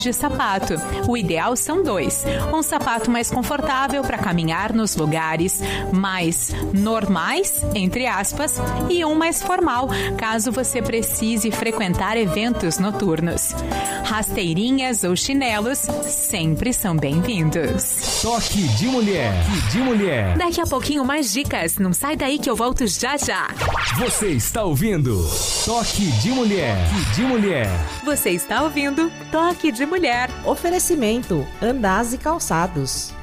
de sapato. O ideal são 2. Um sapato mais confortável para caminhar nos lugares mais normais, entre aspas, e um mais formal, caso você precise frequentar eventos noturnos. Rasteirinhas ou chinelos sempre são bem-vindos. Toque de mulher. Daqui a pouquinho mais dicas. Não sai daí que eu volto já já. Você está ouvindo Toque de Mulher. Você está ouvindo Toque de Mulher. Oferecimento Andaz e Calçados.